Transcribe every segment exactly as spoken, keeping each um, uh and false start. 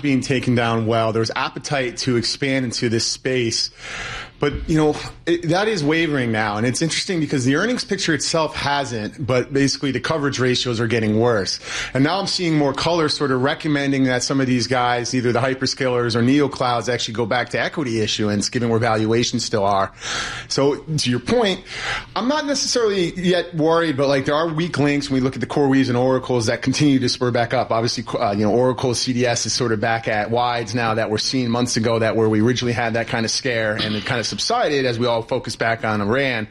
being taken down well. There's appetite to expand into this space. But, you know, it, that is wavering now. And it's interesting because the earnings picture itself hasn't, but basically the coverage ratios are getting worse. And now I'm seeing more color sort of recommending that some of these guys, either the hyperscalers or neoclouds, actually go back to equity issuance, given where valuations still are. So to your point, I'm not necessarily yet worried, but like there are weak links when we look at the CoreWeaves and Oracles that continue to spur back up. Obviously, uh, you know, Oracle C D S is sort of back at wides now that we're seeing months ago, that where we originally had that kind of scare and it kind of subsided as we all focus back on Iran.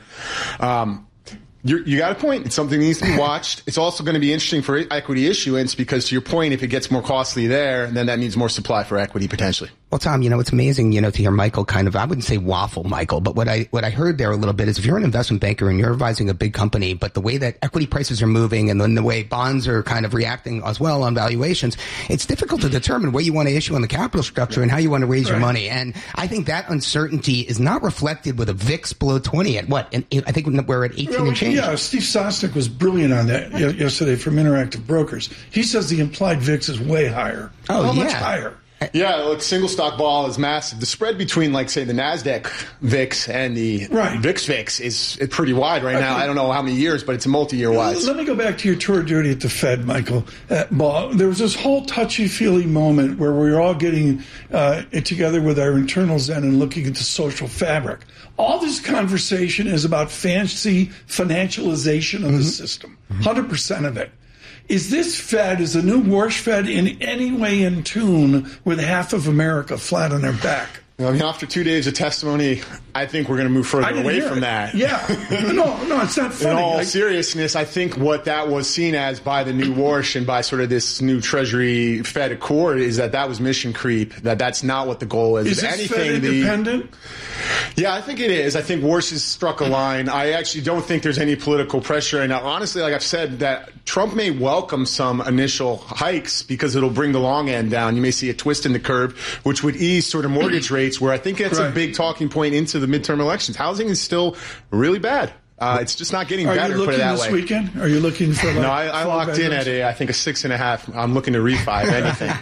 Um, You're, you got a point. It's something that needs to be watched. It's also going to be interesting for equity issuance because, to your point, if it gets more costly there, then that means more supply for equity potentially. Well, Tom, you know, it's amazing, you know, to hear Michael kind of, I wouldn't say waffle, Michael, but what I, what I heard there a little bit is if you're an investment banker and you're advising a big company, but the way that equity prices are moving and then the way bonds are kind of reacting as well on valuations, it's difficult to determine what you want to issue on the capital structure and how you want to raise right. your money. And I think that uncertainty is not reflected with a V I X below twenty at what? And I think we're at eighteen well, and change. Yeah, Steve Sosnick was brilliant on that yesterday from Interactive Brokers. He says the implied V I X is way higher. Oh, How yeah. much higher? Yeah, look, single stock vol is massive. The spread between, like, say, the NASDAQ V I X and the right. V I X V I X is pretty wide right now. I don't know how many years, but it's a multi-year wise. Let me go back to your tour of duty at the Fed, Michael. Uh, Ball. There was this whole touchy-feely moment where we were all getting uh, it together with our internal zen and looking at the social fabric. All this conversation is about fancy financialization of mm-hmm. the system, one hundred percent of it. Is this Fed, is the new Warsh Fed in any way in tune with half of America flat on their back? I mean, after two days of testimony, I think we're going to move further away from it. that. Yeah. No, no, it's not funny. In all I, seriousness, I think what that was seen as by the new Warsh and by sort of this new Treasury Fed Accord is that that was mission creep, that that's not what the goal is. Is this anything, Fed independent? The, yeah, I think it is. I think Warsh has struck a line. I actually don't think there's any political pressure. And honestly, like I've said, that Trump may welcome some initial hikes because it'll bring the long end down. You may see a twist in the curve, which would ease sort of mortgage rates, where I think that's right. a big talking point into the midterm elections. Housing is still really bad. Uh, it's just not getting Are better, you looking put it that this way. weekend? Are you looking for like No, I, I locked in at a, I think a six and a half. I'm looking to refi anything.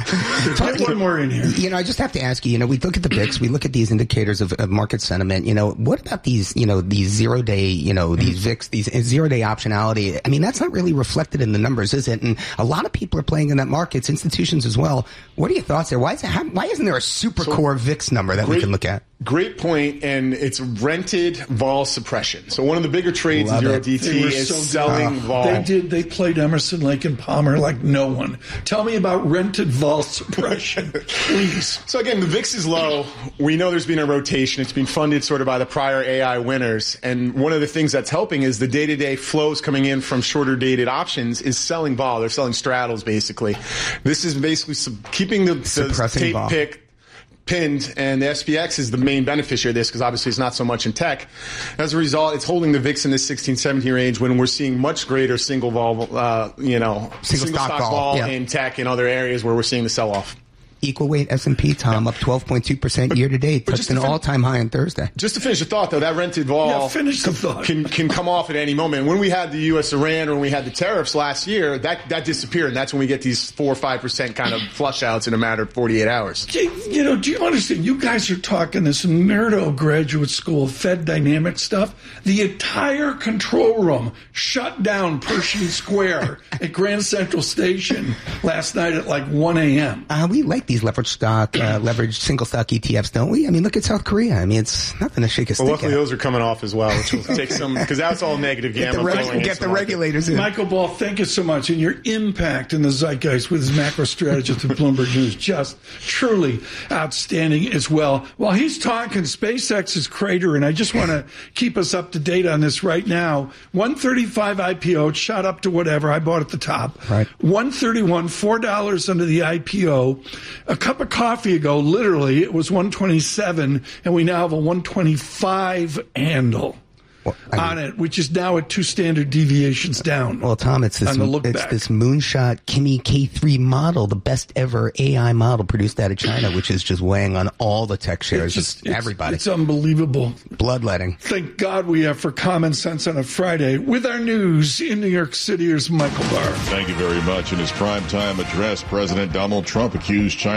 Get one more in here. You know, I just have to ask you, you know, we look at the V I X, we look at these indicators of, of market sentiment. You know, what about these, you know, these zero day, you know, these V I X, these zero day optionality? I mean, that's not really reflected in the numbers, is it? And a lot of people are playing in that markets, institutions as well. What are your thoughts there? Why is it, why isn't there a super so, core V I X number that great, we can look at? Great point, and it's rented vol suppression. So one of the bigger trades Love in zero it. D T is so selling good. vol. They did. They played Emerson, Lake, and Palmer like no one. Tell me about rented vol suppression, please. So again, the V I X is low. We know there's been a rotation. It's been funded sort of by the prior A I winners. And one of the things that's helping is the day-to-day flows coming in from shorter dated options is selling vol. They're selling straddles, basically. This is basically sub- keeping the, the tape vol. pick pinned, and the S P X is the main beneficiary of this because obviously it's not so much in tech. As a result, it's holding the V I X in this sixteen, seventeen range when we're seeing much greater single vol, uh, you know, single, single stock, stock vol, vol yeah. in tech and other areas where we're seeing the sell-off. Equal weight S and P, Tom, yeah. up twelve point two percent year to date. Touched an fin- all-time high on Thursday. Just to finish the thought, though, that rented vol yeah, finish the thought. can can come off at any moment. When we had the U S Iran or when we had the tariffs last year, that, that disappeared, and that's when we get these four or five percent kind of flush outs in a matter of forty-eight hours. You know, do you understand? You guys are talking this nerdo graduate school Fed dynamic stuff. The entire control room shut down Pershing Square at Grand Central Station last night at like one a.m. Uh, we like these leveraged stock, uh, leveraged single stock E T Fs, don't we? I mean, look at South Korea. I mean, it's nothing to shake a stick Well, luckily at. those are coming off as well, which will take some, because that's all negative Get gamma. the, reg- get the regulators in. Michael Ball, thank you so much. And your impact in the zeitgeist with his macro strategist at Bloomberg News, just truly outstanding as well. While he's talking, SpaceX is cratering. I just want to keep us up to date on this right now. one thirty-five I P O, it shot up to whatever. I bought at the top. Right. one thirty-one, four dollars under the I P O. A cup of coffee ago, literally, it was one twenty-seven, and we now have a one twenty-five handle. Well, I mean, on it, which is now at two standard deviations down. Well, Tom, it's this it's this moonshot Kimi K three model, the best ever A I model produced out of China, which is just weighing on all the tech shares, just, just everybody. It's unbelievable. Bloodletting. Thank God we have for Common Sense on a Friday. With our news in New York City, here's Michael Barr. Thank you very much. In his primetime address, President Donald Trump accused China